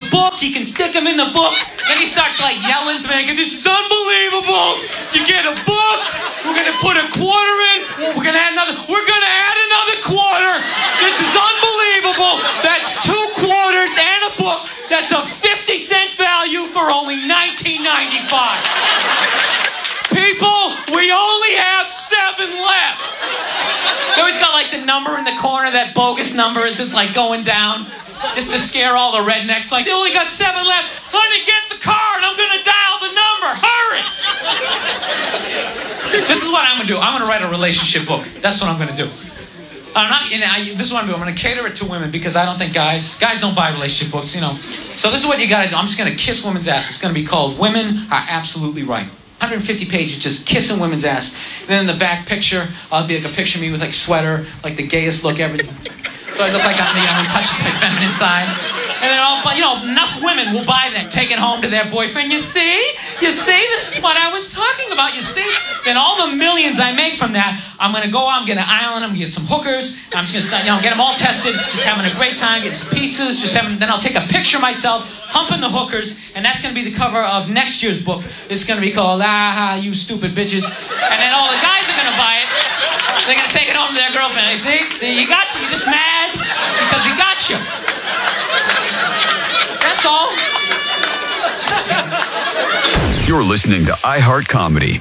book. He can stick them in the book. Then he starts like yelling to me, this is unbelievable. You get a book. We're going to put a quarter in. We're going to add another quarter. This is unbelievable. That's 2 quarters and a book. That's a 50-cent value for only $19.95. People, we only have 7 left. They always got like the number in the corner, that bogus number is just like going down, just to scare all the rednecks. Like, they only got 7 left. Honey, get the card. I'm going to dial the number. Hurry. This is what I'm going to do. I'm going to write a relationship book. That's what I'm going to do. This is what I'm doing. I'm going to cater it to women because I don't think guys don't buy relationship books, you know. So this is what you got to do. I'm just going to kiss women's ass. It's going to be called Women Are Absolutely Right. 150 pages just kissing women's ass. And then in the back picture, I'll be like a picture of me with like sweater, like the gayest look ever. So I look like I'm in touch with my feminine side. And then enough women will buy them, take it home to their boyfriend. You see, this is what I was talking about, you see? Then all the millions I make from that, I'm going to go out, I'm going to island, I'm going to get some hookers, and I'm just going to start, get them all tested, just having a great time, get some pizzas, then I'll take a picture of myself, humping the hookers, and that's going to be the cover of next year's book. It's going to be called, You Stupid Bitches. And then all the guys are going to buy it. They're going to take it home to their girlfriend. See, you got you. You're just mad because he got you. That's all. You're listening to iHeart Comedy.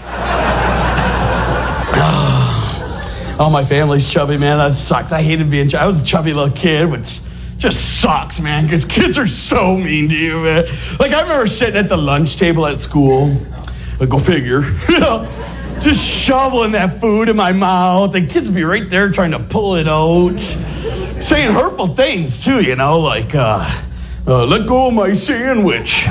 Oh, my family's chubby, man. That sucks. I hated being chubby. I was a chubby little kid, which just sucks, man, because kids are so mean to you, man. Like, I remember sitting at the lunch table at school. Go figure. Just shoveling that food in my mouth. The kids would be right there trying to pull it out. Saying hurtful things, too, like, let go of my sandwich,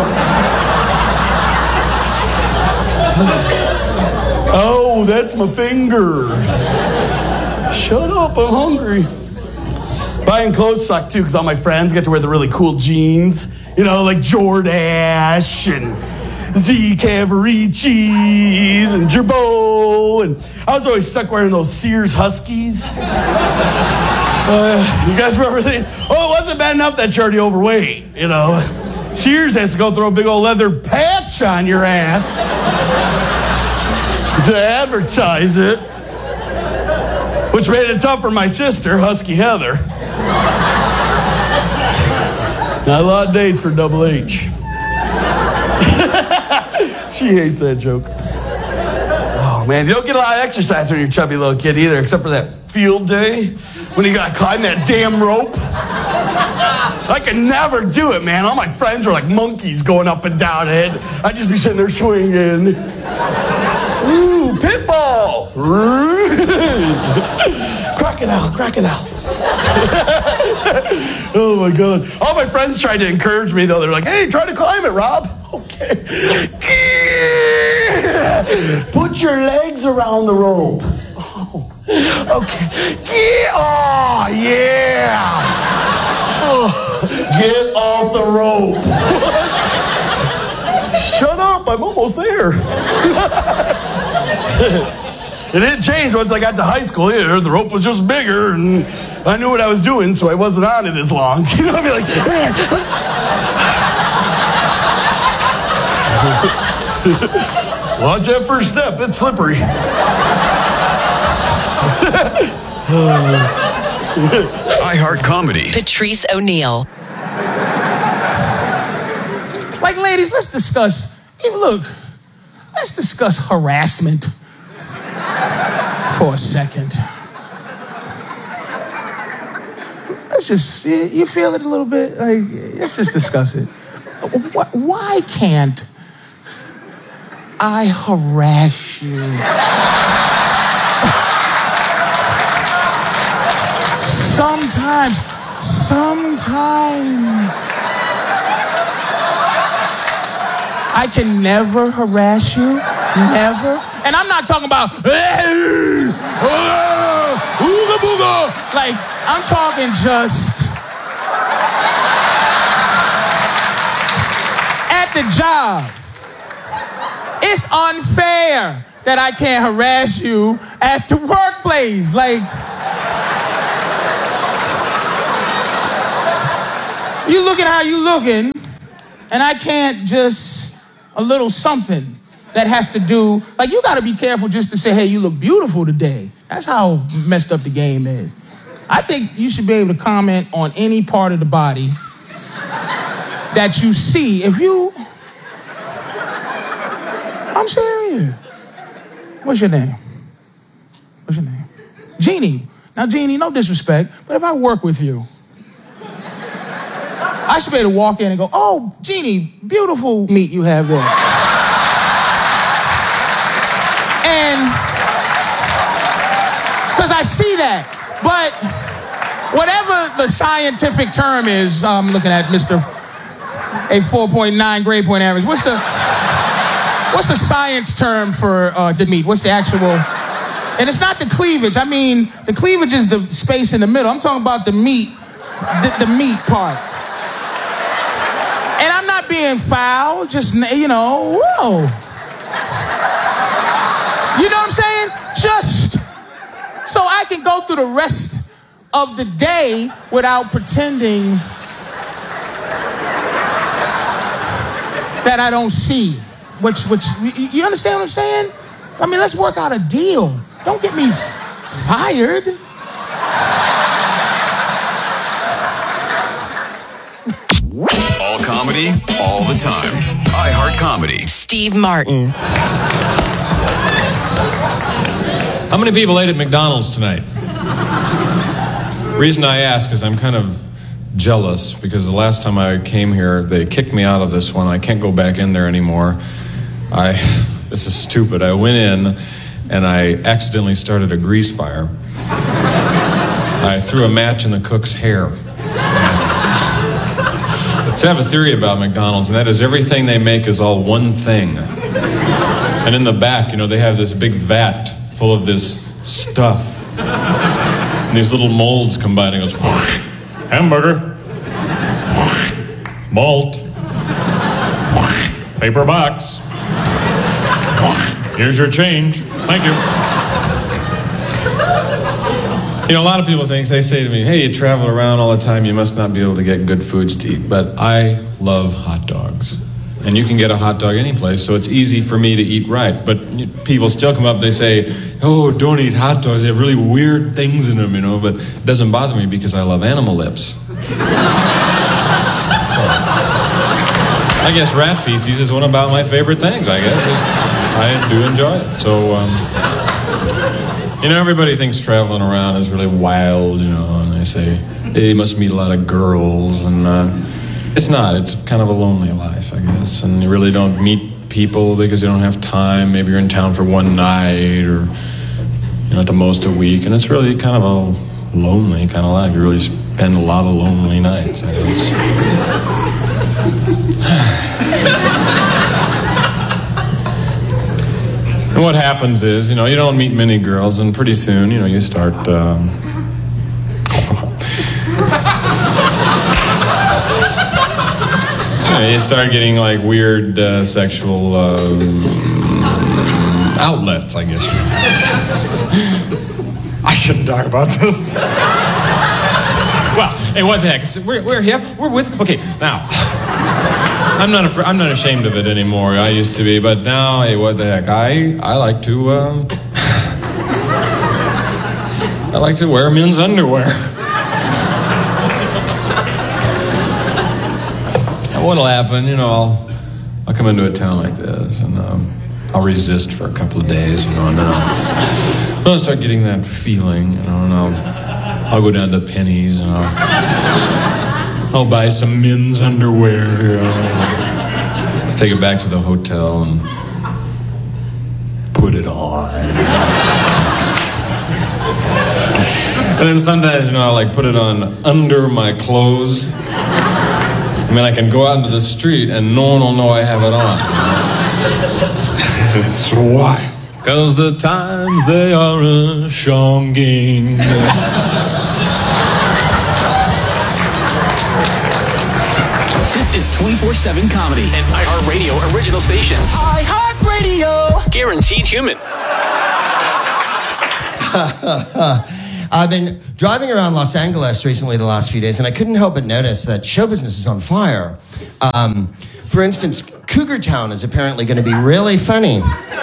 Oh, that's my finger. Shut up, I'm hungry. Buying clothes sucked, too, because all my friends get to wear the really cool jeans. Like Jordache and Z Cavariccis and Gerbeau. And I was always stuck wearing those Sears Huskies. You guys remember that? Oh, it wasn't bad enough that you're already overweight, Sears has to go throw a big old leather patch on your ass to advertise it, which made it tough for my sister, Husky Heather. Not a lot of dates for Double H. She hates that joke. Oh, man, you don't get a lot of exercise when you're a chubby little kid either, except for that field day when you got to climb that damn rope. I could never do it, man. All my friends were like monkeys going up and down it. I'd just be sitting there swinging. Ooh, pitfall! Crocodile. Oh, my God. All my friends tried to encourage me, though. They're like, hey, try to climb it, Rob. Okay. Put your legs around the rope. Oh, okay. Oh, yeah. Oh, get off the rope. Shut up, I'm almost there. It didn't change once I got to high school either. The rope was just bigger, and I knew what I was doing, so I wasn't on it as long. I'd be like, watch that first step, it's slippery. iHeart Comedy. Patrice O'Neal. Like, ladies, let's discuss harassment for a second. Let's just, you feel it a little bit? Like, let's just discuss it. Why can't I harass you? Sometimes. I can never harass you. Never. And I'm not talking about, ooga booga. Like, I'm talking just at the job. It's unfair that I can't harass you at the workplace. Like, You looking how you looking, and I can't just a little something that has to do, like you gotta be careful just to say, hey, you look beautiful today. That's how messed up the game is. I think you should be able to comment on any part of the body that you see. I'm serious. What's your name? Jeannie. Now, Jeannie, no disrespect, but if I work with you, I should be able to walk in and go, oh, Jeannie, beautiful meat you have there. And, because I see that. But whatever the scientific term is, I'm looking at Mr. A 4.9 grade point average. What's the science term for the meat? What's the actual? And it's not the cleavage. I mean, the cleavage is the space in the middle. I'm talking about the meat, the meat part. And I'm not being foul, just, whoa. You know what I'm saying? Just so I can go through the rest of the day without pretending that I don't see. Which you understand what I'm saying? I mean, let's work out a deal. Don't get me fired. All comedy, all the time. iHeart Comedy. Steve Martin. How many people ate at McDonald's tonight? Reason I ask is I'm kind of jealous because the last time I came here, they kicked me out of this one. I can't go back in there anymore. This is stupid. I went in and I accidentally started a grease fire. I threw a match in the cook's hair. So I have a theory about McDonald's, and that is everything they make is all one thing. And in the back, they have this big vat full of this stuff. And these little molds combine and goes, hamburger, malt, paper box, here's your change, thank you. A lot of people they say to me, hey, you travel around all the time, you must not be able to get good foods to eat. But I love hot dogs. And you can get a hot dog any place, so it's easy for me to eat right. But people still come up, they say, oh, don't eat hot dogs, they have really weird things in them, But it doesn't bother me because I love animal lips. I guess rat feces is one about my favorite things, I guess. I do enjoy it. So, everybody thinks traveling around is really wild, and they say, hey, you must meet a lot of girls, and it's not. It's kind of a lonely life, I guess, and you really don't meet people because you don't have time. Maybe you're in town for one night or, at the most a week, and it's really kind of a lonely kind of life. You really spend a lot of lonely nights, I guess. And what happens is, you don't meet many girls, and pretty soon, you start, you start getting, weird sexual outlets, I guess. I shouldn't talk about this. Well, hey, what the heck? We're hip. We're with... Okay, now... I'm not ashamed of it anymore. I used to be, but now, hey, what the heck? I like to, I like to wear men's underwear. And what'll happen, I'll come into a town like this, and I'll resist for a couple of days, and then I'll start getting that feeling, and I'll go down to Penny's, and I'll buy some men's underwear, take it back to the hotel and put it on. And then sometimes, I'll put it on under my clothes. I mean, I can go out into the street and no one will know I have it on. It's why? Because the times they are a-shonging. This is 24/7 Comedy, an iHeartRadio original station. iHeartRadio! Guaranteed human. I've been driving around Los Angeles recently the last few days, and I couldn't help but notice that show business is on fire. For instance, Cougar Town is apparently going to be really funny.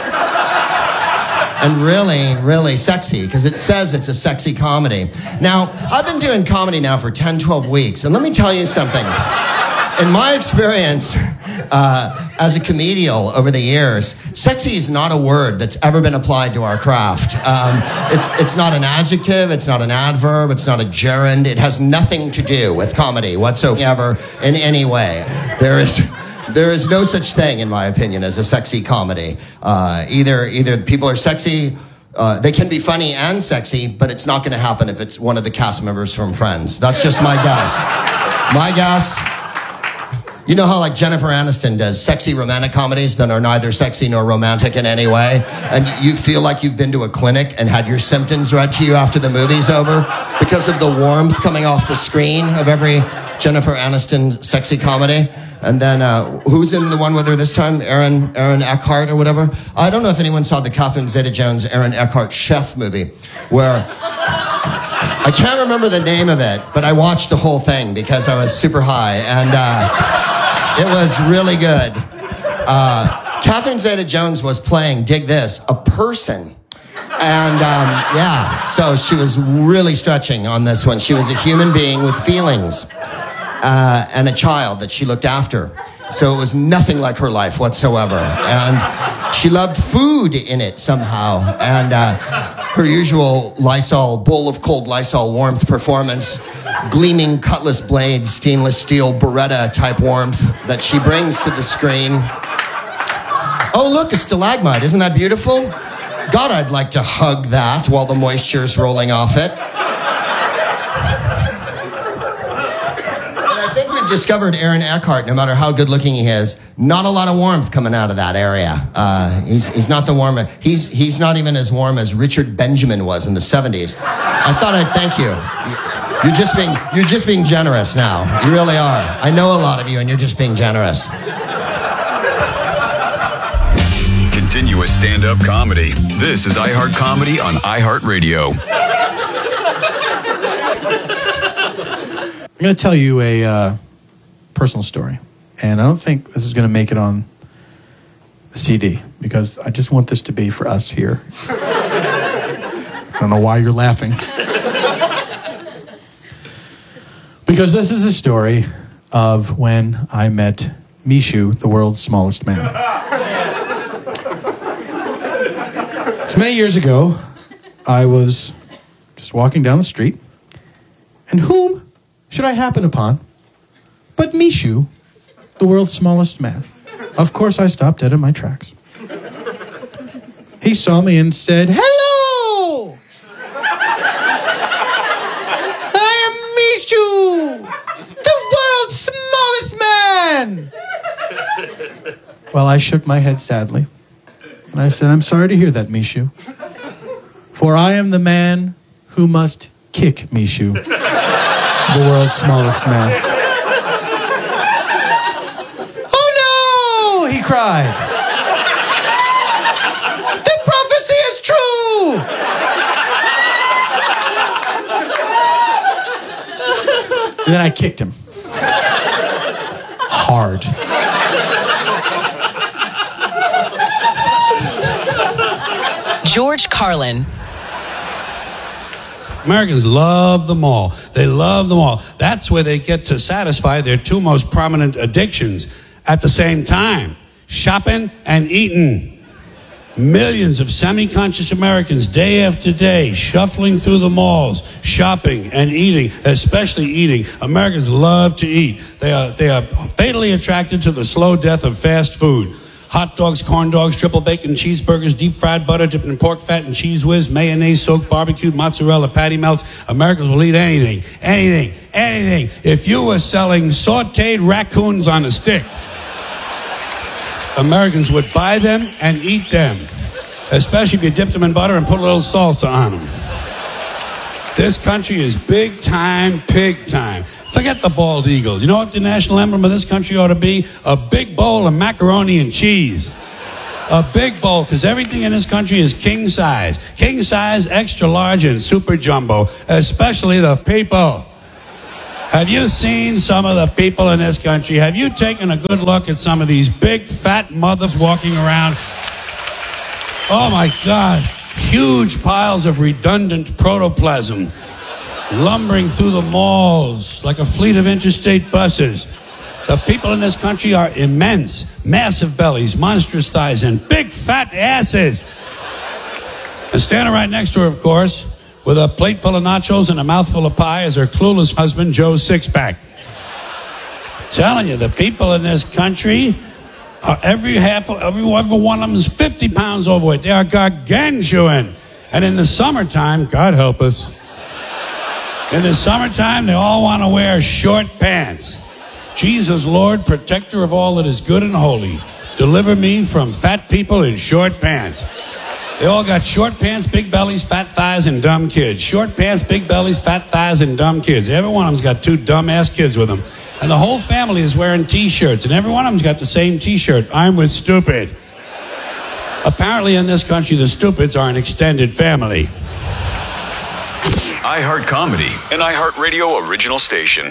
And really, really sexy, because it says it's a sexy comedy. Now, I've been doing comedy now for 10, 12 weeks, and let me tell you something. In my experience as a comedian over the years, sexy is not a word that's ever been applied to our craft. It's not an adjective, it's not an adverb, it's not a gerund. It has nothing to do with comedy whatsoever in any way. There is no such thing, in my opinion, as a sexy comedy. Either people are sexy, they can be funny and sexy, but it's not going to happen if it's one of the cast members from Friends. That's just my guess. My guess. You know how like Jennifer Aniston does sexy romantic comedies that are neither sexy nor romantic in any way? And you feel like you've been to a clinic and had your symptoms read to you after the movie's over because of the warmth coming off the screen of every Jennifer Aniston sexy comedy. And then who's in the one with her this time? Aaron Eckhart or whatever? I don't know if anyone saw the Catherine Zeta-Jones, Aaron Eckhart Chef movie, where I can't remember the name of it, but I watched the whole thing because I was super high, and it was really good. Catherine Zeta-Jones was playing, dig this, a person. And yeah, so she was really stretching on this one. She was a human being with feelings. And a child that she looked after. So it was nothing like her life whatsoever. And she loved food in it somehow. And her usual bowl of cold Lysol warmth performance, gleaming cutlass blade, stainless steel Beretta type warmth that she brings to the screen. Oh, look, a stalagmite. Isn't that beautiful? God, I'd like to hug that while the moisture's rolling off it. Discovered Aaron Eckhart, no matter how good looking he is, not a lot of warmth coming out of that area. He's not the warm. He's not even as warm as Richard Benjamin was in the 70s. I thought I'd thank you. You're just being generous now. You really are. I know a lot of you, and you're just being generous. Continuous stand-up comedy. This is iHeart Comedy on iHeartRadio. I'm going to tell you a personal story, and I don't think this is going to make it on the CD because I just want this to be for us here. I don't know why you're laughing. Because this is a story of when I met Mishu, the world's smallest man. So many years ago, I was just walking down the street, and whom should I happen upon but Mishu, the world's smallest man? Of course, I stopped dead in my tracks. He saw me and said, "Hello! I am Mishu, the world's smallest man!" Well, I shook my head sadly, and I said, "I'm sorry to hear that, Mishu, for I am the man who must kick Mishu, the world's smallest man." He cried. The prophecy is true! And then I kicked him. Hard. George Carlin. Americans love the mall. They love the mall. That's where they get to satisfy their two most prominent addictions at the same time. Shopping and eating. Millions of semi-conscious Americans, day after day, shuffling through the malls, shopping and eating, especially eating. Americans love to eat. They are fatally attracted to the slow death of fast food. Hot dogs, corn dogs, triple bacon cheeseburgers, deep fried butter dipped in pork fat and cheese whiz, mayonnaise soaked barbecued mozzarella patty melts. Americans will eat anything. If you were selling sauteed raccoons on a stick, Americans would buy them and eat them, especially if you dipped them in butter and put a little salsa on them. This country is big time, pig time. Forget the bald eagle. You know what the national emblem of this country ought to be? A big bowl of macaroni and cheese. A big bowl, because everything in this country is king size. King size, extra large, and super jumbo. Especially the people. Have you seen some of the people in this country? Have you taken a good look at some of these big fat mothers walking around? Oh my God. Huge piles of redundant protoplasm lumbering through the malls like a fleet of interstate buses. The people in this country are immense. Massive bellies, monstrous thighs, and big fat asses. And standing right next to her, of course, with a plate full of nachos and a mouthful of pie is her clueless husband, Joe Sixpack. Telling you, the people in this country are every one of them is 50 pounds overweight. They are gargantuan. And in the summertime, God help us, in the summertime, they all want to wear short pants. Jesus, Lord, protector of all that is good and holy, deliver me from fat people in short pants. They all got short pants, big bellies, fat thighs, and dumb kids. Short pants, big bellies, fat thighs, and dumb kids. Every one of them's got 2 dumb-ass kids with them. And the whole family is wearing T-shirts, and every one of them's got the same T-shirt. I'm with stupid. Apparently in this country, the stupids are an extended family. iHeart Comedy, an iHeartRadio original station.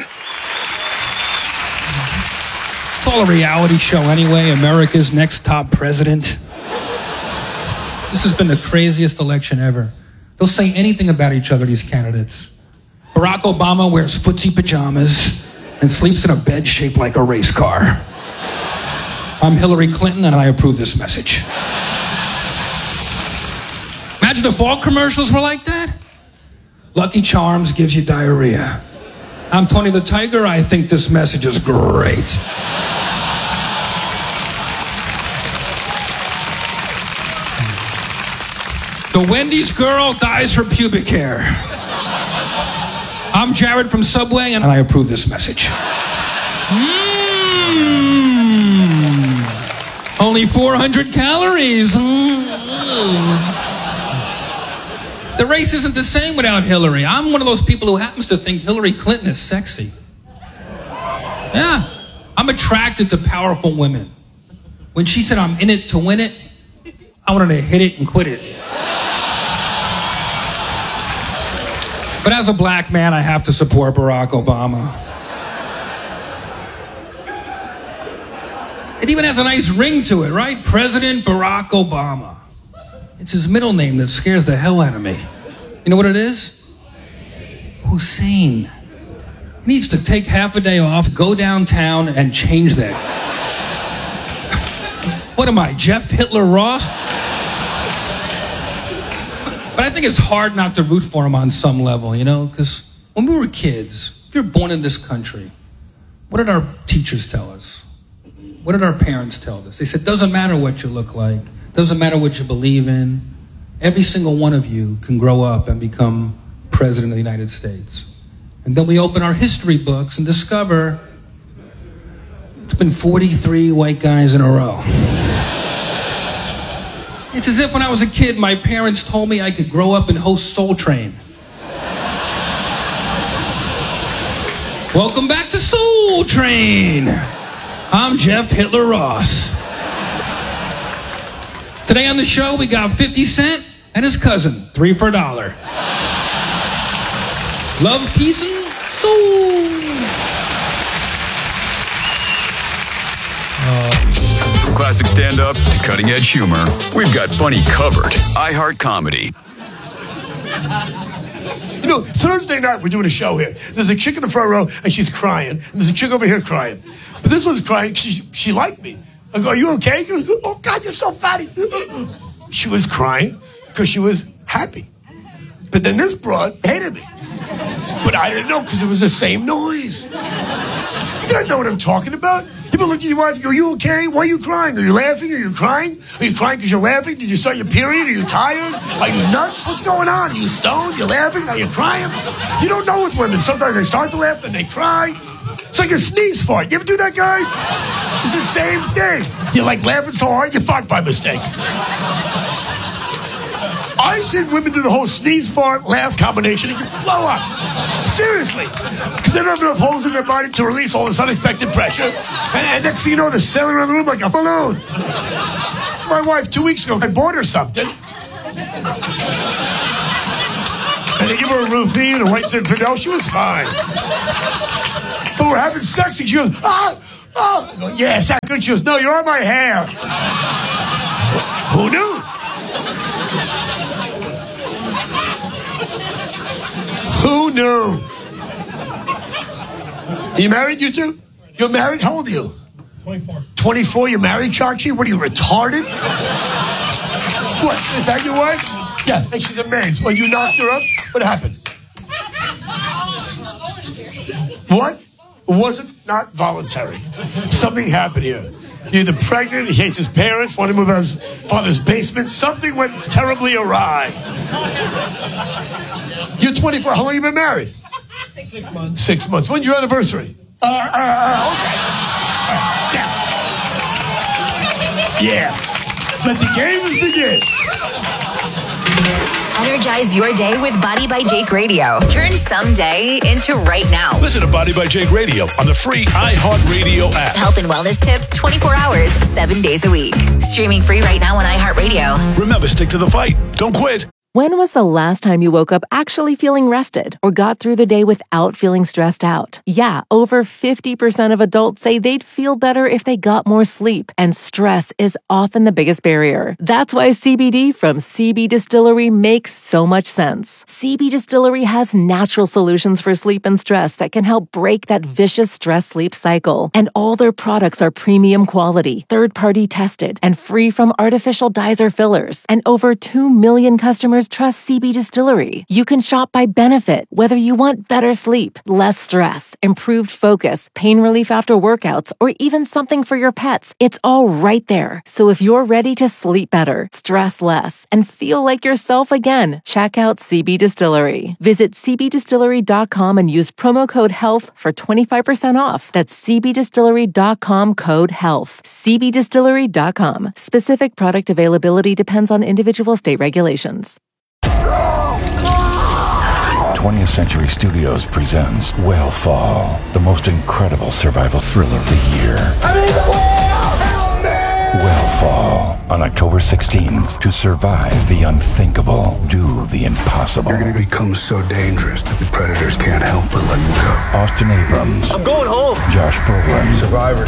It's all a reality show anyway. America's Next Top President. This has been the craziest election ever. They'll say anything about each other, these candidates. Barack Obama wears footsie pajamas and sleeps in a bed shaped like a race car. I'm Hillary Clinton and I approve this message. Imagine if all commercials were like that. Lucky Charms gives you diarrhea. I'm Tony the Tiger. I think this message is great. The Wendy's girl dyes her pubic hair. I'm Jared from Subway, and I approve this message. Only 400 calories. The race isn't the same without Hillary. I'm one of those people who happens to think Hillary Clinton is sexy. Yeah, I'm attracted to powerful women. When she said I'm in it to win it, I wanted to hit it and quit it. But as a black man, I have to support Barack Obama. It even has a nice ring to it, right? President Barack Obama. It's his middle name that scares the hell out of me. You know what it is? Hussein. He needs to take half a day off, go downtown, and change that. What am I, Jeff Hitler Ross? But I think it's hard not to root for him on some level, you know? Because when we were kids, if you're born in this country, what did our teachers tell us? What did our parents tell us? They said, doesn't matter what you look like, doesn't matter what you believe in, every single one of you can grow up and become president of the United States. And then we open our history books and discover it's been 43 white guys in a row. It's as if when I was a kid, my parents told me I could grow up and host Soul Train. Welcome back to Soul Train. I'm Jeff Hitler Ross. Today on the show, we got 50 Cent and his cousin, 3 for $1. Love, peace, and soul. From classic stand-up to cutting-edge humor, we've got funny covered. iHeart Comedy. You know, Thursday night, we're doing a show here. There's a chick in the front row, and she's crying. And there's a chick over here crying. But this one's crying. She liked me. I go, are you okay? She goes, oh, God, you're so fatty. She was crying because she was happy. But then this broad hated me. But I didn't know because it was the same noise. You guys know what I'm talking about? You ever look at your wife and go, are you okay? Why are you crying? Are you laughing? Are you crying? Are you crying because you're laughing? Did you start your period? Are you tired? Are you nuts? What's going on? Are you stoned? You're laughing? Are you crying? You don't know with women. Sometimes they start to laugh, then they cry. It's like a sneeze fart. You ever do that, guys? It's the same thing. You're like laughing so hard, you fart by mistake. I seen women do the whole sneeze, fart, laugh combination and just blow up. Seriously. Because they don't have enough holes in their body to release all this unexpected pressure. And next thing you know, they're sailing around the room like a balloon. my wife 2 weeks ago. I bought her something. And they give her a roofie and a white Zinfandel. She was fine. But we're having sex and she goes, I go, yeah, it's that good. She goes, no, you're on my hair. Who knew? Who knew? You married, you two? You're married? How old are you? 24. 24, you're married, Chachi? What are you, retarded? What, is that your wife? Yeah, and she's amazed. Well, you knocked her up? What happened? What? It wasn't not voluntary. Something happened here. You're either pregnant, he hates his parents, wanted to move out of his father's basement. Something went terribly awry. You're 24. How long have you been married? 6 months. 6 months. When's your anniversary? Okay. Yeah. Let the games begin. Energize your day with Body by Jake Radio. Turn someday into right now. Listen to Body by Jake Radio on the free iHeartRadio app. Health and wellness tips 24 hours, 7 days a week. Streaming free right now on iHeartRadio. Remember, stick to the fight. Don't quit. When was the last time you woke up actually feeling rested or got through the day without feeling stressed out? Yeah, over 50% of adults say they'd feel better if they got more sleep, and stress is often the biggest barrier. That's why CBD from CB Distillery makes so much sense. CB Distillery has natural solutions for sleep and stress that can help break that vicious stress-sleep cycle. And all their products are premium quality, third-party tested, and free from artificial dyes or fillers. And over 2 million customers trust CB Distillery. You can shop by benefit, whether you want better sleep, less stress, improved focus, pain relief after workouts, or even something for your pets. It's all right there. So if you're ready to sleep better, stress less, and feel like yourself again, check out CB Distillery. Visit cbdistillery.com and use promo code HEALTH for 25% off. That's cbdistillery.com code HEALTH. cbdistillery.com. Specific product availability depends on individual state regulations. 20th Century Studios presents Whale the most incredible survival thriller of the year. Whale on October 16th. To survive the unthinkable, do the impossible. You're going to become so dangerous that the predators can't help but let you go. Austin Abrams. I'm going home. Josh Brolin. Survivor.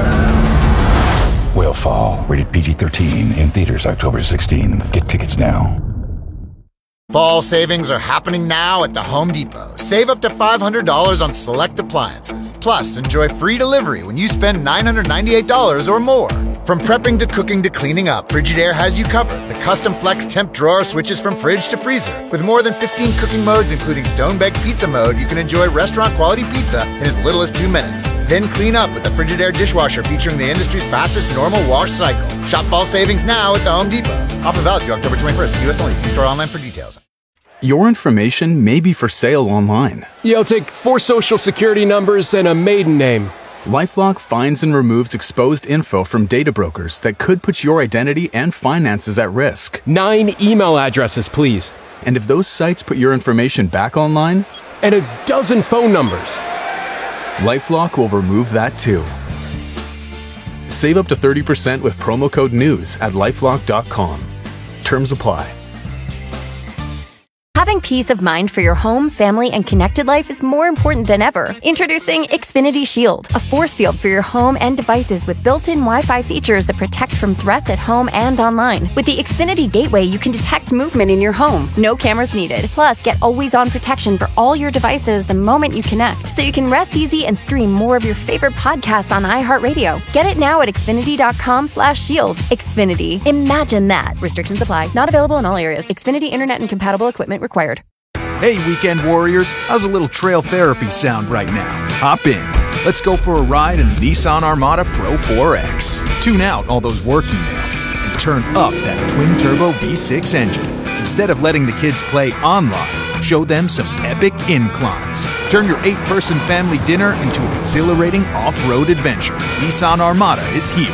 Whale, rated PG-13, in theaters October 16th. Get tickets now. Fall savings are happening now at the Home Depot. Save up to $500 on select appliances. Plus, enjoy free delivery when you spend $998 or more. From prepping to cooking to cleaning up, Frigidaire has you covered. The custom flex temp drawer switches from fridge to freezer. With more than 15 cooking modes, including stone-baked pizza mode, you can enjoy restaurant-quality pizza in as little as 2 minutes. Then clean up with the Frigidaire dishwasher featuring the industry's fastest normal wash cycle. Shop fall savings now at the Home Depot. Offer valid through October 21st. U.S. only. See store online for details. Your information may be for sale online. Yeah, I'll take 4 social security numbers and a maiden name. LifeLock finds and removes exposed info from data brokers that could put your identity and finances at risk. 9 email addresses, please. And if those sites put your information back online? And a dozen phone numbers. LifeLock will remove that too. Save up to 30% with promo code NEWS at LifeLock.com. Terms apply. Having peace of mind for your home, family, and connected life is more important than ever. Introducing Xfinity Shield, a force field for your home and devices with built-in Wi-Fi features that protect from threats at home and online. With the Xfinity Gateway, you can detect movement in your home. No cameras needed. Plus, get always-on protection for all your devices the moment you connect, so you can rest easy and stream more of your favorite podcasts on iHeartRadio. Get it now at Xfinity.com/shield. Xfinity. Imagine that. Restrictions apply. Not available in all areas. Xfinity Internet and compatible equipment required. Hey, weekend warriors. How's a little trail therapy sound right now? Hop in. Let's go for a ride in the Nissan Armada Pro 4X. Tune out all those work emails and turn up that twin-turbo V6 engine. Instead of letting the kids play online, show them some epic inclines. Turn your 8-person family dinner into an exhilarating off-road adventure. Nissan Armada is here.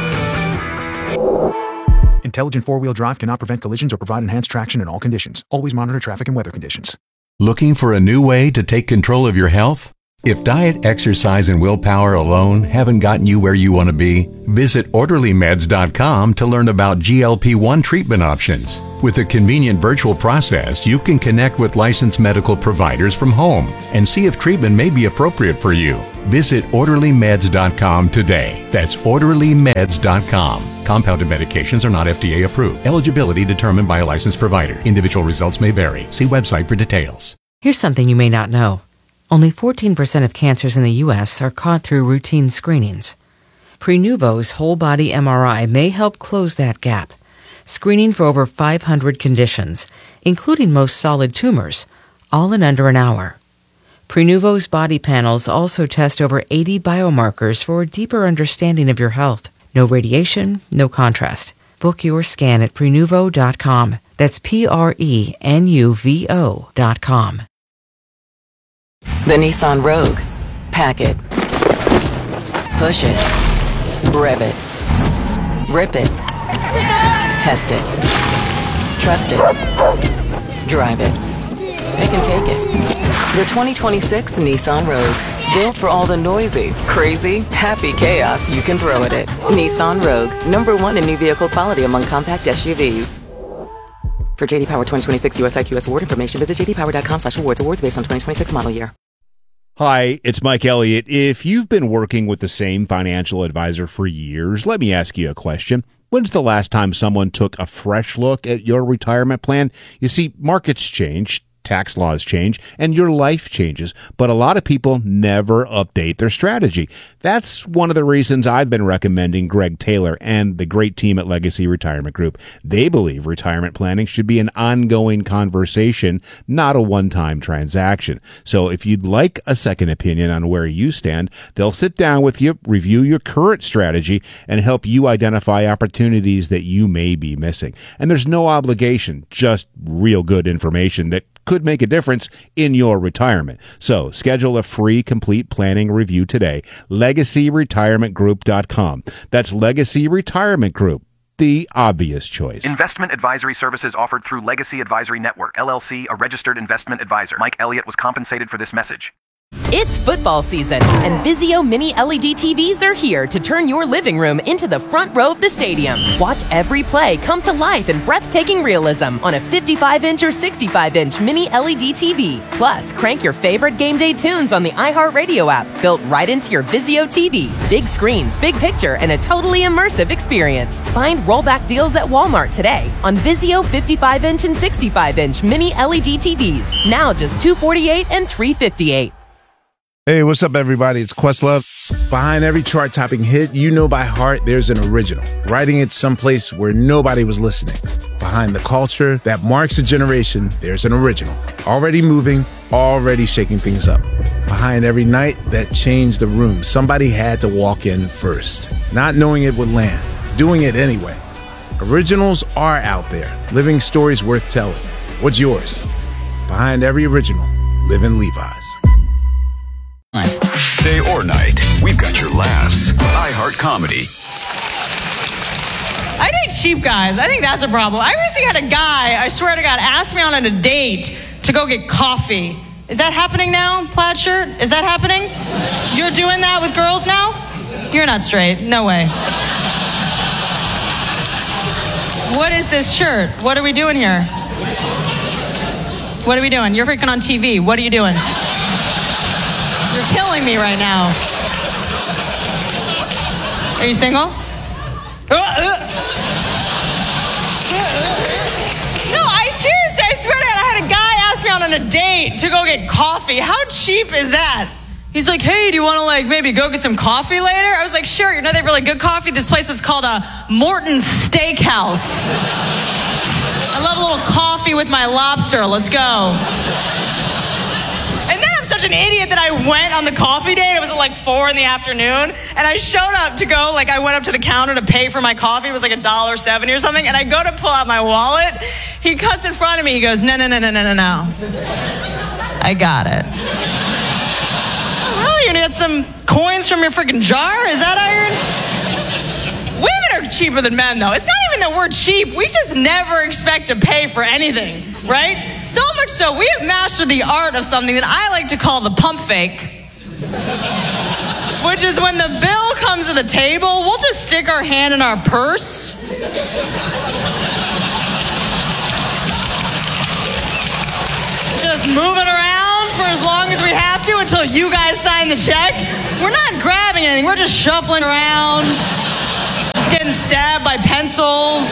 Intelligent four-wheel drive cannot prevent collisions or provide enhanced traction in all conditions. Always monitor traffic and weather conditions. Looking for a new way to take control of your health? If diet, exercise, and willpower alone haven't gotten you where you want to be, visit OrderlyMeds.com to learn about GLP-1 treatment options. With a convenient virtual process, you can connect with licensed medical providers from home and see if treatment may be appropriate for you. Visit OrderlyMeds.com today. That's OrderlyMeds.com. Compounded medications are not FDA approved. Eligibility determined by a licensed provider. Individual results may vary. See website for details. Here's something you may not know. Only 14% of cancers in the U.S. are caught through routine screenings. Prenuvo's whole body MRI may help close that gap, screening for over 500 conditions, including most solid tumors, all in under an hour. Prenuvo's body panels also test over 80 biomarkers for a deeper understanding of your health. No radiation, no contrast. Book your scan at Prenuvo.com. That's Prenuvo.com. The Nissan Rogue. Pack it. Push it. Rev it. Rip it. Test it. Trust it. Drive it. It can take it. The 2026 Nissan Rogue. Built for all the noisy, crazy, happy chaos you can throw at it. Nissan Rogue. #1 in new vehicle quality among compact SUVs. For JD Power 2026 US IQS award information, visit jdpower.com/awards. Awards based on 2026 model year. Hi, it's Mike Elliott. If you've been working with the same financial advisor for years, let me ask you a question. When's the last time someone took a fresh look at your retirement plan? You see, markets change, tax laws change, and your life changes, but a lot of people never update their strategy. That's one of the reasons I've been recommending Greg Taylor and the great team at Legacy Retirement Group. They believe retirement planning should be an ongoing conversation, not a one-time transaction. So if you'd like a second opinion on where you stand, they'll sit down with you, review your current strategy, and help you identify opportunities that you may be missing. And there's no obligation, just real good information that could make a difference in your retirement. So schedule a free complete planning review today. LegacyRetirementGroup.com. That's Legacy Retirement Group, the obvious choice. Investment advisory services offered through Legacy Advisory Network, LLC, a registered investment advisor. Mike Elliott was compensated for this message. It's football season, and Vizio Mini LED TVs are here to turn your living room into the front row of the stadium. Watch every play come to life in breathtaking realism on a 55-inch or 65-inch Mini LED TV. Plus, crank your favorite game day tunes on the iHeartRadio app, built right into your Vizio TV. Big screens, big picture, and a totally immersive experience. Find rollback deals at Walmart today on Vizio 55-inch and 65-inch Mini LED TVs. Now just $248 and $358. Hey, what's up, everybody? It's Questlove. Behind every chart-topping hit you know by heart, there's an original, writing it someplace where nobody was listening. Behind the culture that marks a generation, there's an original, already moving, already shaking things up. Behind every night that changed the room, somebody had to walk in first, not knowing it would land, doing it anyway. Originals are out there, living stories worth telling. What's yours? Behind every original, live in Levi's. Day or night, we've got your laughs. iHeart Comedy. I date cheap guys. I think that's a problem. I recently had a guy, I swear to God, ask me on a date to go get coffee. Is that happening now, plaid shirt? Is that happening? You're doing that with girls now? You're not straight. No way. What is this shirt? What are we doing here? What are we doing? You're freaking on TV. What are you doing? You're killing me right now. Are you single? No, seriously, I swear to God, I had a guy ask me out on a date to go get coffee. How cheap is that? He's like, hey, do you want to maybe go get some coffee later? I was like, sure, you know they have really good coffee? This place is called a Morton's Steakhouse. I love a little coffee with my lobster. Let's go. And then I'm such an idiot that I went on the coffee date. It was at 4 in the afternoon. And I showed up to go, I went up to the counter to pay for my coffee. It was $1.70 or something. And I go to pull out my wallet. He cuts in front of me. He goes, no. I got it. Oh, really? You're going to get some coins from your freaking jar? Is that how you're... Women are cheaper than men, though. It's not even that we're cheap. We just never expect to pay for anything, right? So much so, we have mastered the art of something that I like to call the pump fake. Which is when the bill comes to the table, we'll just stick our hand in our purse. Just move it around for as long as we have to until you guys sign the check. We're not grabbing anything, we're just shuffling around, just getting stabbed by pencils.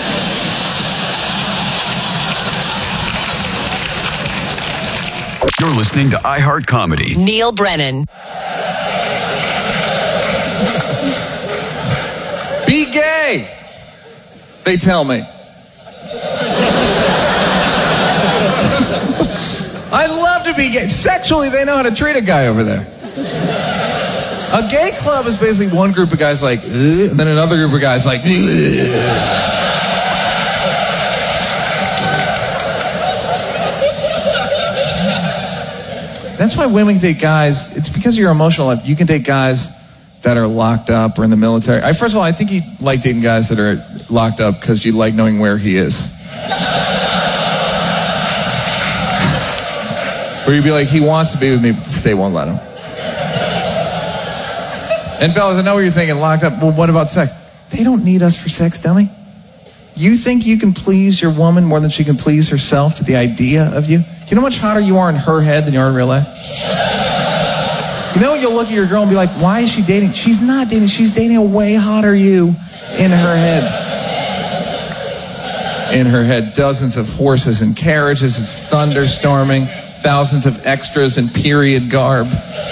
You're listening to iHeart Comedy. Neil Brennan. Be gay, they tell me. I'd love to be gay. Sexually, they know how to treat a guy over there. A gay club is basically one group of guys like, ugh, and then another group of guys like, ugh. That's why women date guys. It's because of your emotional life. You can date guys that are locked up or in the military. First of all, I think you like dating guys that are locked up because you like knowing where he is. Where you'd be like, he wants to be with me, but the state won't let him. And fellas, I know what you're thinking, locked up. Well, what about sex? They don't need us for sex, dummy. You think you can please your woman more than she can please herself to the idea of you? You know how much hotter you are in her head than you are in real life? You know, you'll look at your girl and be like, why is she dating? She's not dating. She's dating a way hotter you in her head. In her head, dozens of horses and carriages. It's thunderstorming. Thousands of extras in period garb.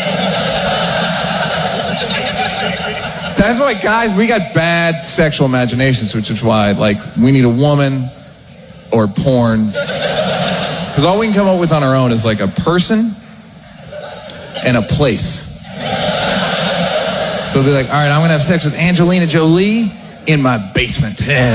That's why, guys, we got bad sexual imaginations, which is why, like, we need a woman or porn. Because all we can come up with on our own is like a person and a place. So we'll be like, all right, I'm going to have sex with Angelina Jolie in my basement.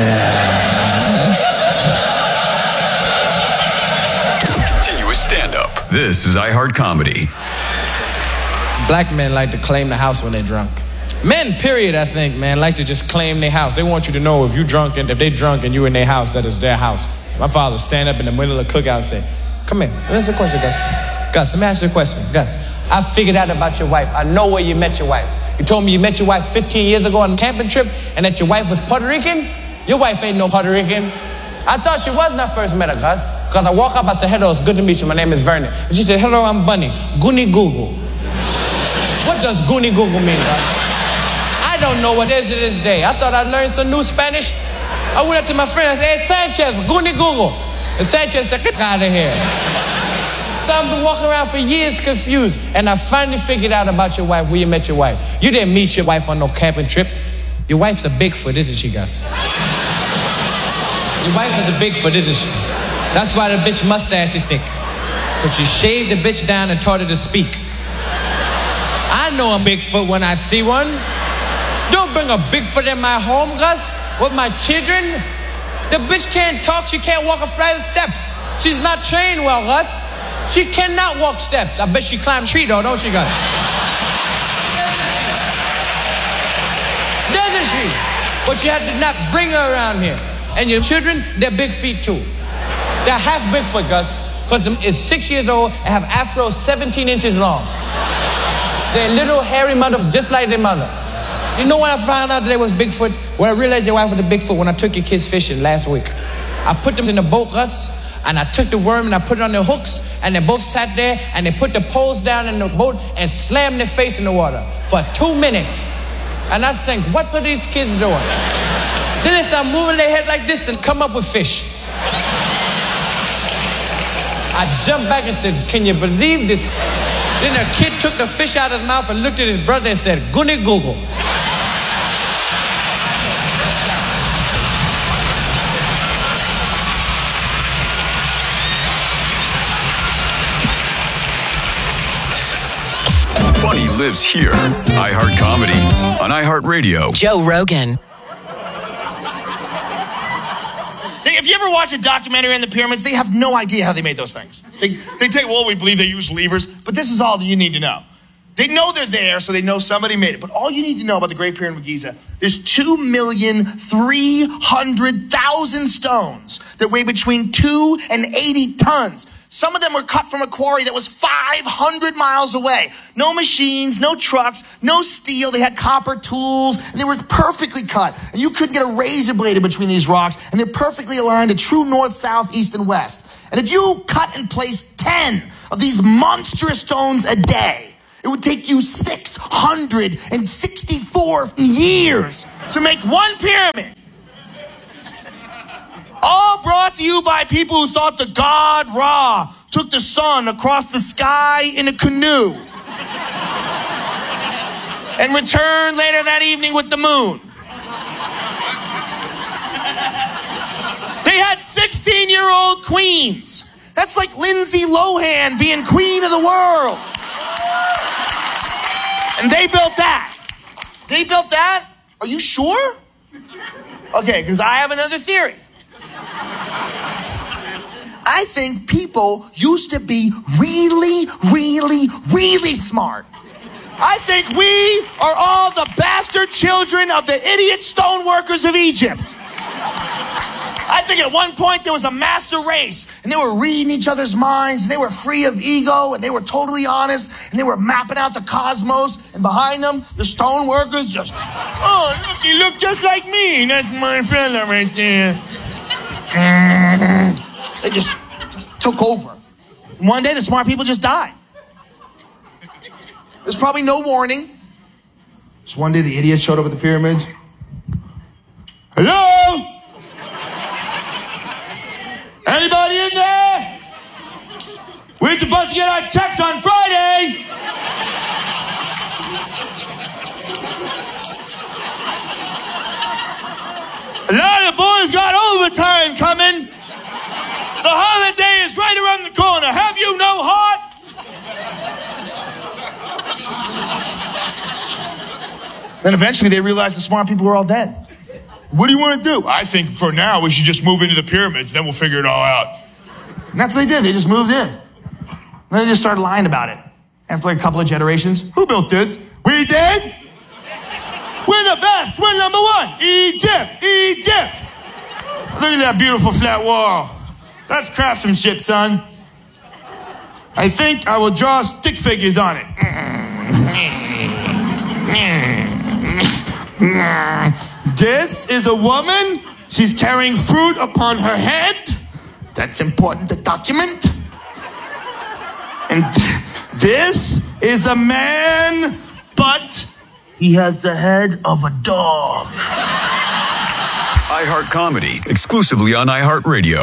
Continuous stand-up. This is iHeart Comedy. Black men like to claim the house when they're drunk. Men, period, I think, man, like to just claim their house. They want you to know if you're drunk and if they're drunk and you're in their house, that is their house. My father stand up in the middle of the cookout and say, come here, what's the question, Gus? Gus, let me ask you a question. Gus, I figured out about your wife. I know where you met your wife. You told me you met your wife 15 years ago on a camping trip and that your wife was Puerto Rican? Your wife ain't no Puerto Rican. I thought she was when I first met her, Gus. Because I walk up, I said, hello, it's good to meet you. My name is Vernon. And she said, hello, I'm Bunny. Goonie Google. What does Goonie Google mean, Gus? I don't know what it is to this day. I thought I'd learned some new Spanish. I went up to my friend, I said, hey, Sanchez, Goonie Google. And Sanchez said, get out of here. So I've been walking around for years confused. And I finally figured out about your wife, where you met your wife. You didn't meet your wife on no camping trip. Your wife's a Bigfoot, isn't she, Gus? Your wife is a Bigfoot, isn't she? That's why the bitch mustache is thick. Because you shaved the bitch down and taught her to speak. I know a Bigfoot when I see one. Don't bring a Bigfoot in my home, Gus, with my children. The bitch can't talk, she can't walk a flight of steps. She's not trained well, Gus. She cannot walk steps. I bet she climbed a tree though, don't she, Gus? Doesn't she? But you had to not bring her around here. And your children, they're big feet too. They're half Bigfoot, Gus, because them is 6 years old and have afros 17 inches long. They're little hairy mothers just like their mother. You know when I found out that they was Bigfoot? When I realized your wife was a Bigfoot when I took your kids fishing last week. I put them in the boat, Gus, and I took the worm and I put it on their hooks, and they both sat there and they put the poles down in the boat and slammed their face in the water for 2 minutes. And I think, what are these kids doing? Then they start moving their head like this and come up with fish. I jumped back and said, can you believe this? Then a kid took the fish out of his mouth and looked at his brother and said, Goonie Google. Funny lives here. iHeart Comedy on iHeartRadio. Joe Rogan. If you ever watch a documentary on the pyramids, they have no idea how they made those things. They take, well, we believe they use levers, but this is all that you need to know. They know they're there, so they know somebody made it. But all you need to know about the Great Pyramid of Giza, there's 2,300,000 stones that weigh between 2 and 80 tons. Some of them were cut from a quarry that was 500 miles away. No machines, no trucks, no steel. They had copper tools, and they were perfectly cut. And you couldn't get a razor blade in between these rocks, and they're perfectly aligned to true north, south, east, and west. And if you cut and placed 10 of these monstrous stones a day, it would take you 664 years to make one pyramid. All brought to you by people who thought the god Ra took the sun across the sky in a canoe and returned later that evening with the moon. They had 16-year-old queens. That's like Lindsay Lohan being queen of the world. And they built that. They built that? Are you sure? Okay, because I have another theory. I think people used to be really, really, really smart. I think we are all the bastard children of the idiot stoneworkers of Egypt. I think at one point there was a master race, and they were reading each other's minds, and they were free of ego, and they were totally honest, and they were mapping out the cosmos, and behind them, the stoneworkers just, oh, look, he looked just like me. That's my fella right there. They just took over. And one day, the smart people just died. There's probably no warning. Just one day, the idiots showed up at the pyramids. Hello? Anybody in there? We're supposed to get our checks on Friday. A lot of boys got overtime coming. The holiday is right around the corner. Have you no heart? Then eventually they realized the smart people were all dead. What do you want to do? I think for now we should just move into the pyramids, then we'll figure it all out. And that's what they did. They just moved in. And then they just started lying about it. After like a couple of generations, who built this? We did? We're the best. We're number one. Egypt. Egypt. Look at that beautiful flat wall. That's craftsmanship, son. I think I will draw stick figures on it. This is a woman. She's carrying fruit upon her head. That's important to document. And this is a man, but he has the head of a dog. iHeart Comedy, exclusively on iHeartRadio.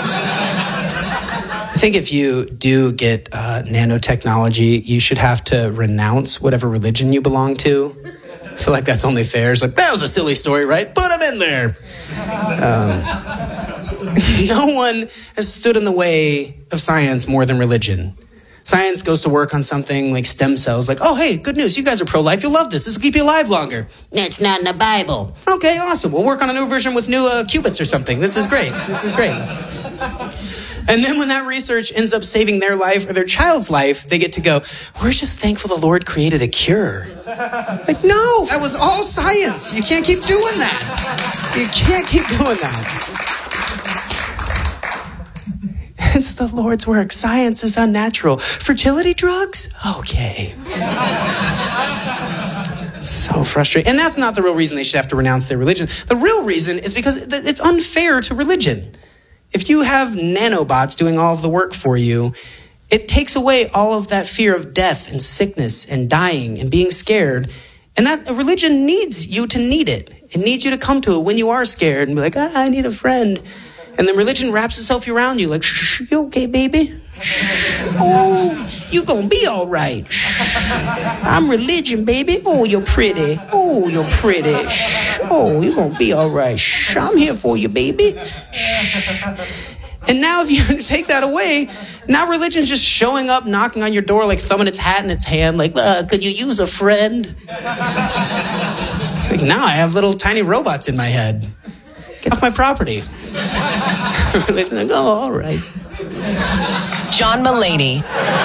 I think if you do get nanotechnology, you should have to renounce whatever religion you belong to. I feel like that's only fair. It's like, that was a silly story, right? Put him in there. No one has stood in the way of science more than religion. Science goes to work on something like stem cells, like, oh, hey, good news, you guys are pro-life, you'll love this. This will keep you alive longer. That's not in the Bible. Okay, awesome. We'll work on a new version with new qubits or something. This is great. This is great. And then when that research ends up saving their life or their child's life, they get to go, we're just thankful the Lord created a cure. Like, no, that was all science. You can't keep doing that. You can't keep doing that. It's the Lord's work. Science is unnatural. Fertility drugs? Okay. So frustrating. And that's not the real reason they should have to renounce their religion. The real reason is because it's unfair to religion. If you have nanobots doing all of the work for you, it takes away all of that fear of death and sickness and dying and being scared. And that religion needs you to need it. It needs you to come to it when you are scared and be like, I need a friend. And then religion wraps itself around you like, shh, you okay, baby? Shh. Oh, you gonna be all right. Shh. I'm religion, baby. Oh, you're pretty. Oh, you're pretty. Shh. Oh, you gonna be all right. Shh. I'm here for you, baby. Shh. And now if you take that away, now religion's just showing up, knocking on your door, like thumbing its hat in its hand, like, could you use a friend? Like, now I have little tiny robots in my head. Get off my property. Like, oh, all right. John Mulaney.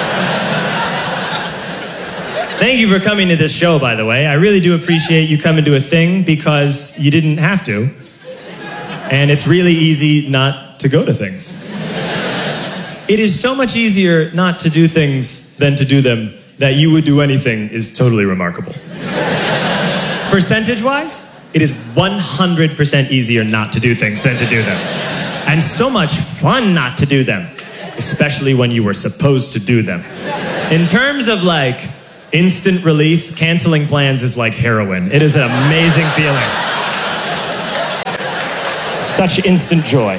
Thank you for coming to this show, by the way. I really do appreciate you coming to a thing because you didn't have to. And it's really easy not to go to things. it is so much easier not to do things than to do them. That you would do anything is totally remarkable. Percentage-wise, it is 100% easier not to do things than to do them. And so much fun not to do them, especially when you were supposed to do them. In terms of like instant relief, canceling plans is like heroin. It is an amazing feeling. Such instant joy.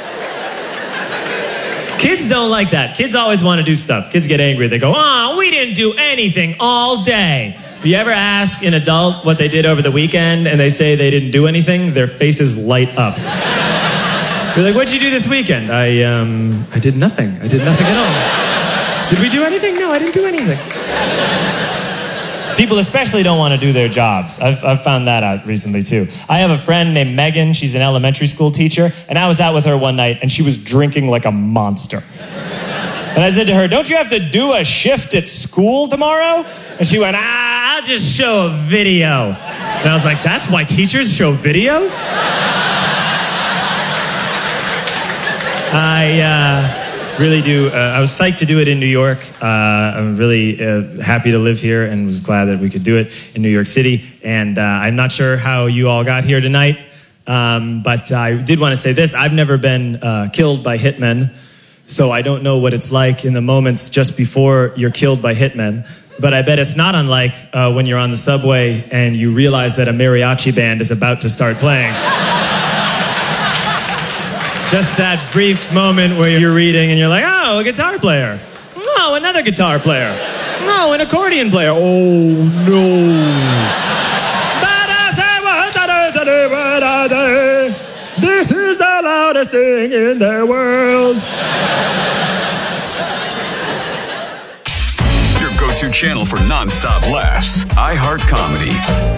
Kids don't like that. Kids always want to do stuff. Kids get angry. They go, "Oh, we didn't do anything all day." If you ever ask an adult what they did over the weekend and they say they didn't do anything, their faces light up. You're like, "What'd you do this weekend?" I did nothing. I did nothing at all. Did we do anything? No, I didn't do anything. People especially don't want to do their jobs. I've found that out recently too. I have a friend named Megan. She's an elementary school teacher, and I was out with her one night, and she was drinking like a monster. And I said to her, "Don't you have to do a shift at school tomorrow?" And she went, "I'll just show a video." And I was like, "That's why teachers show videos?" I really do. I was psyched to do it in New York. I'm really happy to live here and was glad that we could do it in New York City. And I'm not sure how you all got here tonight, but I did want to say this. I've never been killed by hitmen, so I don't know what it's like in the moments just before you're killed by hitmen. But I bet it's not unlike when you're on the subway and you realize that a mariachi band is about to start playing. Just that brief moment where you're reading and you're like, "Oh, a guitar player. Oh, another guitar player. No, an accordion player. Oh, no." This is the loudest thing in the world. Your go-to channel for non-stop laughs. iHeart Comedy.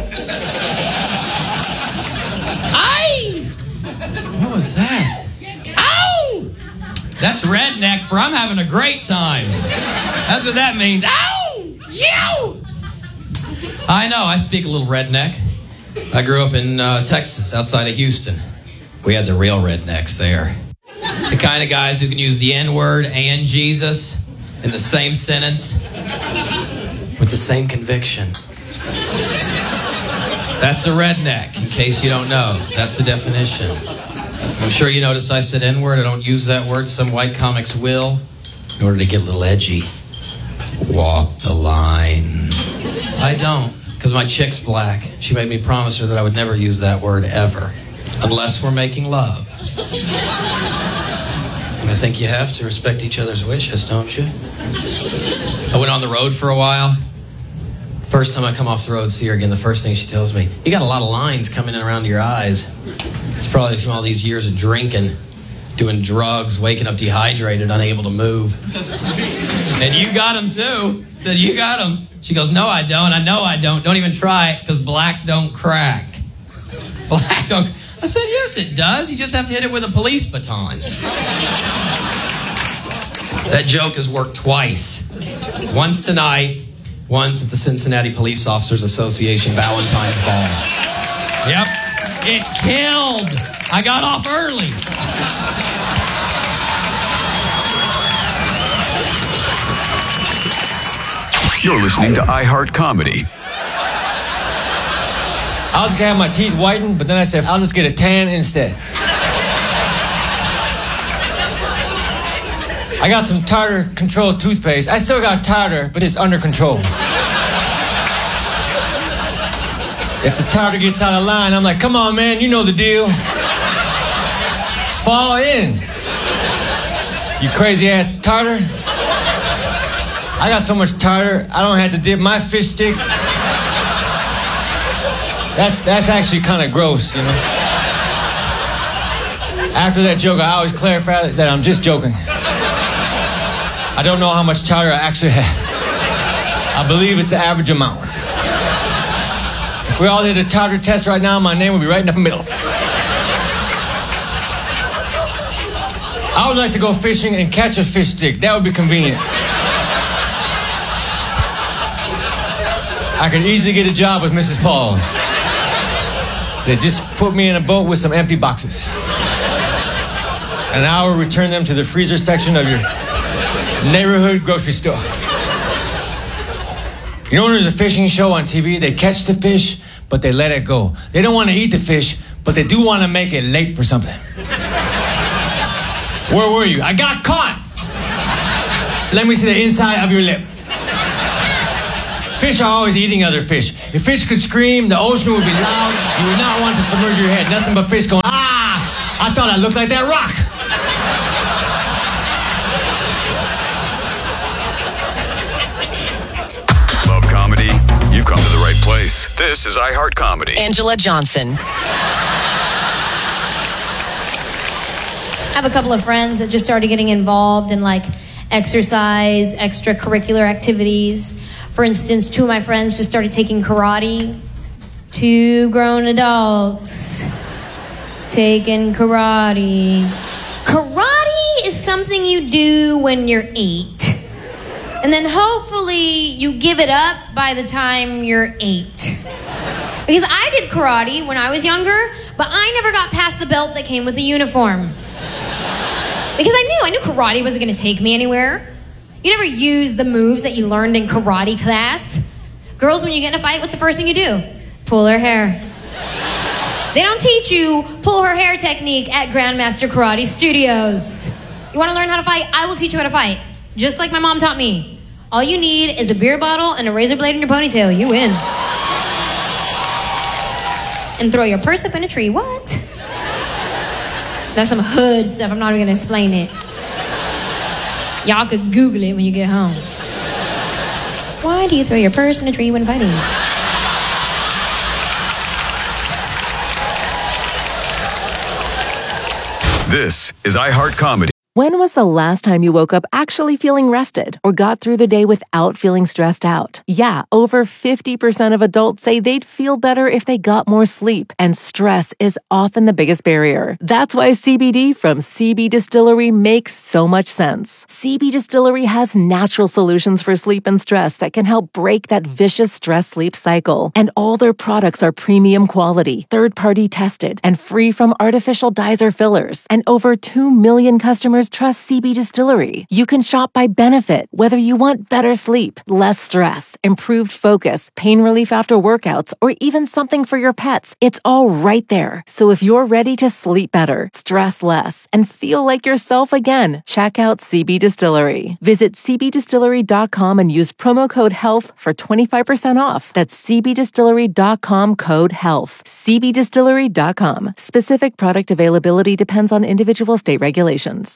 What was that? Ow! That's redneck for I'm having a great time. That's what that means. Ow! Yow! I know, I speak a little redneck. I grew up in Texas, outside of Houston. We had the real rednecks there. The kind of guys who can use the N-word and Jesus in the same sentence with the same conviction. That's a redneck, in case you don't know. That's the definition. I'm sure you noticed I said N-word. I don't use that word. Some white comics will, in order to get a little edgy. Walk the line. I don't, because my chick's black. She made me promise her that I would never use that word ever, unless we're making love. And I think you have to respect each other's wishes, don't you? I went on the road for a while. First time I come off the road, see her again, the first thing she tells me, "You got a lot of lines coming in around your eyes." It's probably from all these years of drinking, doing drugs, waking up dehydrated, unable to move. And you got them too. I said, "You got them." She goes, "No, I don't. I know I don't. Don't even try it, because black don't crack." Black don't. I said, "Yes, it does. You just have to hit it with a police baton." That joke has worked twice. Once tonight, once at the Cincinnati Police Officers Association Valentine's Ball. Yep. It killed. I got off early. You're listening to iHeart Comedy. I was gonna have my teeth whitened, but then I said, I'll just get a tan instead. I got some tartar control toothpaste. I still got tartar, but it's under control. If the tartar gets out of line, I'm like, "Come on, man, you know the deal. Fall in. You crazy ass tartar." I got so much tartar, I don't have to dip my fish sticks. That's actually kind of gross, you know. After that joke, I always clarify that I'm just joking. I don't know how much tartar I actually have. I believe it's the average amount. If we all did a tartar test right now, my name would be right in the middle. I would like to go fishing and catch a fish stick. That would be convenient. I could easily get a job with Mrs. Paul's. They just put me in a boat with some empty boxes. And I will return them to the freezer section of your Neighborhood grocery store. You know when there's a fishing show on TV, they catch the fish, but they let it go. They don't want to eat the fish, but they do want to make it late for something. Where were you? I got caught! Let me see the inside of your lip. Fish are always eating other fish. If fish could scream, the ocean would be loud. You would not want to submerge your head. Nothing but fish going, ah! I thought I looked like that rock. Love comedy? You've come to the right place. This is iHeart Comedy. Angela Johnson. I have a couple of friends that just started getting involved in like exercise, extracurricular activities. For instance, two of my friends just started taking karate. 2 grown adults taking karate. Karate is something you do when you're 8. And then hopefully you give it up by the time you're 8. Because I did karate when I was younger, but I never got past the belt that came with the uniform. Because I knew karate wasn't going to take me anywhere. You never use the moves that you learned in karate class. Girls, when you get in a fight, what's the first thing you do? Pull her hair. They don't teach you pull her hair technique at Grandmaster Karate Studios. You want to learn how to fight? I will teach you how to fight. Just like my mom taught me. All you need is a beer bottle and a razor blade in your ponytail. You win. And throw your purse up in a tree. What? That's some hood stuff. I'm not even going to explain it. Y'all could Google it when you get home. Why do you throw your purse in a tree when fighting? This is iHeart Comedy. When was the last time you woke up actually feeling rested or got through the day without feeling stressed out? Yeah, over 50% of adults say they'd feel better if they got more sleep, and stress is often the biggest barrier. That's why CBD from CB Distillery makes so much sense. CB Distillery has natural solutions for sleep and stress that can help break that vicious stress-sleep cycle. And all their products are premium quality, third-party tested, and free from artificial dyes or fillers. And over 2 million customers trust CB Distillery. You can shop by benefit, whether you want better sleep, less stress, improved focus, pain relief after workouts, or even something for your pets. It's all right there. So if you're ready to sleep better, stress less, and feel like yourself again, check out CB Distillery. Visit cbdistillery.com and use promo code HEALTH for 25% off. That's cbdistillery.com code HEALTH. cbdistillery.com. Specific product availability depends on individual state regulations.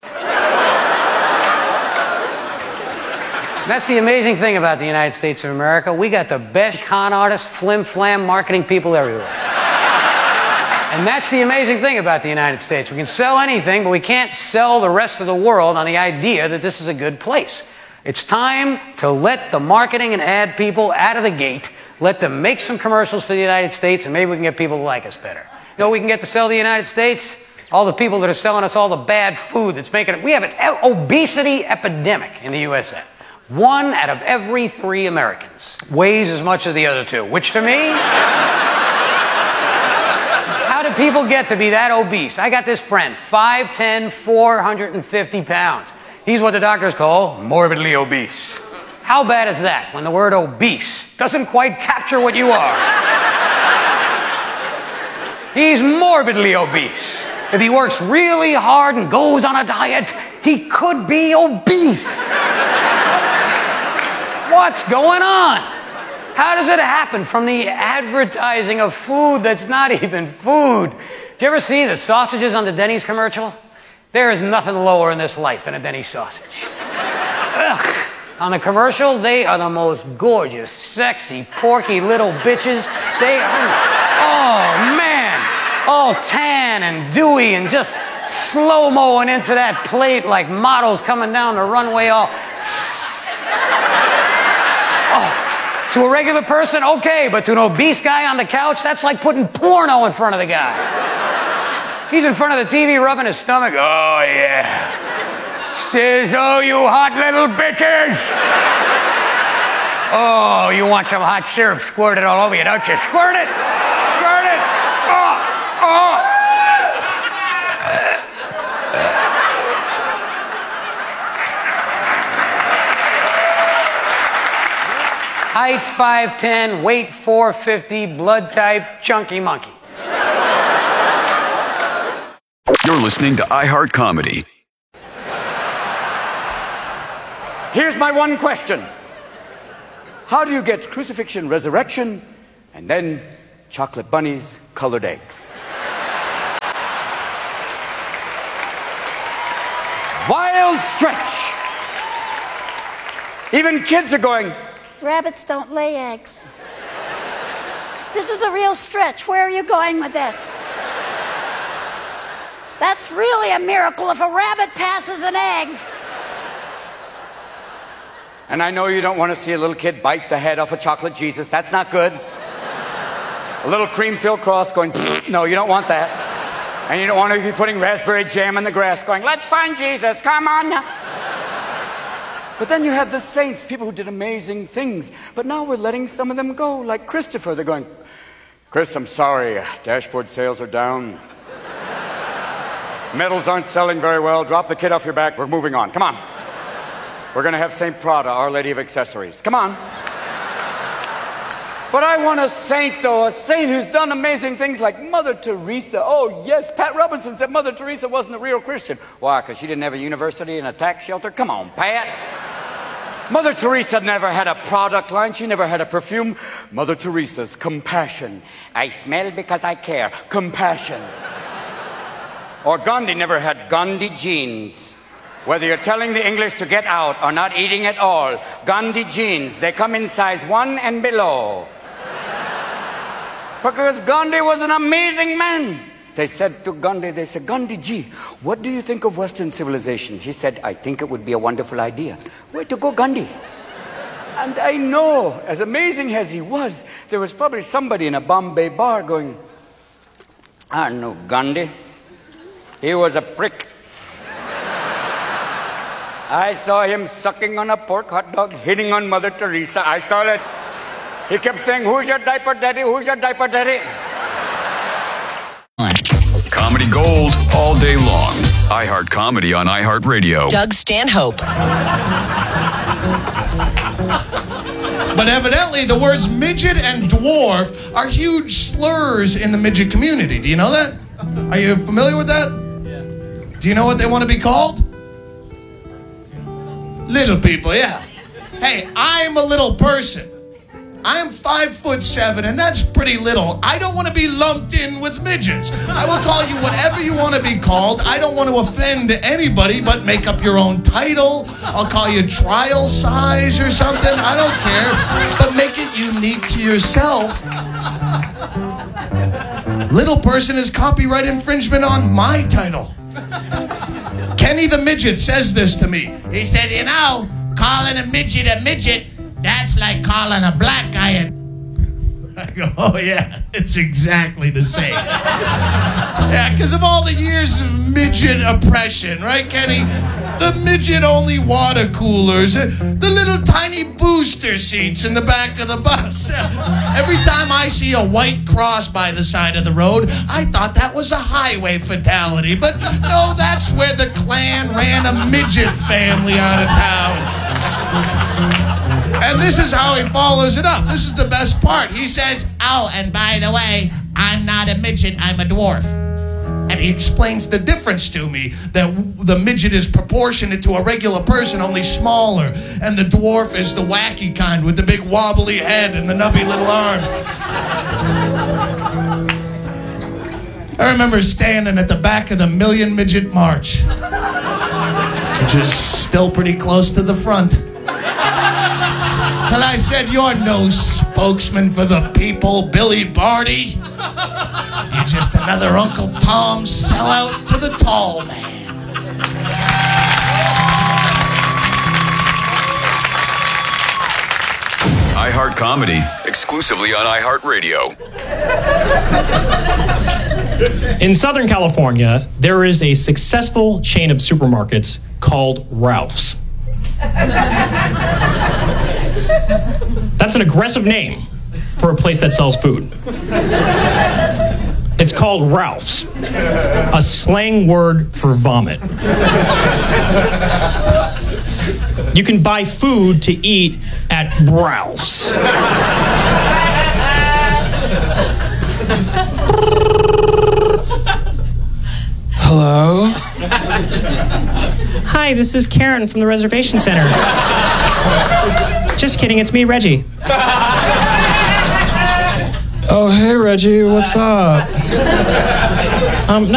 That's the amazing thing about the United States of America. We got the best con artists, flim-flam marketing people everywhere. And that's the amazing thing about the United States. We can sell anything, but we can't sell the rest of the world on the idea that this is a good place. It's time to let the marketing and ad people out of the gate, let them make some commercials for the United States, and maybe we can get people to like us better. You know what we can get to sell the United States? All the people that are selling us all the bad food that's making it. We have an obesity epidemic in the USA. 1 out of every 3 Americans weighs as much as the other 2, which to me, how do people get to be that obese? I got this friend, 5'10", 450 pounds. He's what the doctors call morbidly obese. How bad is that when the word obese doesn't quite capture what you are? He's morbidly obese. If he works really hard and goes on a diet, he could be obese. What's going on? How does it happen from the advertising of food that's not even food? Do you ever see the sausages on the Denny's commercial? There is nothing lower in this life than a Denny's sausage. Ugh. On the commercial, they are the most gorgeous, sexy, porky little bitches. They are, oh man, all tan and dewy and just slow-moing into that plate like models coming down the runway all... Oh, to a regular person, okay, but to an obese guy on the couch, that's like putting porno in front of the guy. He's in front of the TV rubbing his stomach. Oh, yeah. Says, oh, you hot little bitches. Oh, you want some hot syrup squirted all over you, don't you? Squirt it. Squirt it. Oh, oh. Height 5'10", weight 450, blood type chunky monkey. You're listening to iHeart Comedy. Here's my one question. How do you get crucifixion, resurrection, and then chocolate bunnies, colored eggs? Wild stretch. Even kids are going, rabbits don't lay eggs. This is a real stretch. Where are you going with this? That's really a miracle if a rabbit passes an egg. And I know you don't want to see a little kid bite the head off a chocolate Jesus. That's not good. A little cream-filled cross going, no, you don't want that. And you don't want to be putting raspberry jam in the grass going, let's find Jesus, come on now. But then you have the saints, people who did amazing things. But now we're letting some of them go, like Christopher. They're going, Chris, I'm sorry, dashboard sales are down. Medals aren't selling very well. Drop the kid off your back. We're moving on. Come on. We're going to have St. Prada, Our Lady of Accessories. Come on. But I want a saint, though. A saint who's done amazing things like Mother Teresa. Oh, yes. Pat Robertson said Mother Teresa wasn't a real Christian. Why? Because she didn't have a university and a tax shelter? Come on, Pat. Mother Teresa never had a product line. She never had a perfume. Mother Teresa's compassion. I smell because I care. Compassion. Or Gandhi never had Gandhi jeans. Whether you're telling the English to get out or not eating at all, Gandhi jeans, they come in size 1 and below. Because Gandhi was an amazing man. They said to Gandhi, Gandhi ji, what do you think of Western civilization? He said, I think it would be a wonderful idea. Way to go, Gandhi. And I know, as amazing as he was, there was probably somebody in a Bombay bar going, I know Gandhi. He was a prick. I saw him sucking on a pork hot dog, hitting on Mother Teresa. I saw it. He kept saying, who's your diaper daddy? Who's your diaper daddy? Comedy gold all day long. iHeart Comedy on iHeart Radio. Doug Stanhope. But evidently, the words midget and dwarf are huge slurs in the midget community. Do you know that? Are you familiar with that? Yeah. Do you know what they want to be called? Little people, yeah. Hey, I'm a little person. I'm 5'7", and that's pretty little. I don't want to be lumped in with midgets. I will call you whatever you want to be called. I don't want to offend anybody, but make up your own title. I'll call you trial size or something. I don't care, but make it unique to yourself. Little person is copyright infringement on my title. Kenny the Midget says this to me. He said, you know, calling a midget, that's like calling a black guy a... I go, oh yeah, it's exactly the same. Yeah, because of all the years of midget oppression, right, Kenny? The midget-only water coolers, the little tiny booster seats in the back of the bus. Every time I see a white cross by the side of the road, I thought that was a highway fatality. But no, that's where the Klan ran a midget family out of town. And this is how he follows it up. This is the best part. He says, oh, and by the way, I'm not a midget, I'm a dwarf. And he explains the difference to me, that the midget is proportionate to a regular person, only smaller. And the dwarf is the wacky kind with the big wobbly head and the nubby little arms. I remember standing at the back of the Million Midget March, which was still pretty close to the front. And I said, you're no spokesman for the people, Billy Barty. You're just another Uncle Tom sellout to the tall man. iHeart Comedy, exclusively on iHeart Radio. In Southern California, there is a successful chain of supermarkets called Ralph's. That's an aggressive name for a place that sells food. It's called Ralph's, a slang word for vomit. You can buy food to eat at Ralph's. Hello? Hi, this is Karen from the reservation center. Just kidding, it's me, Reggie. Oh, hey, Reggie, what's up?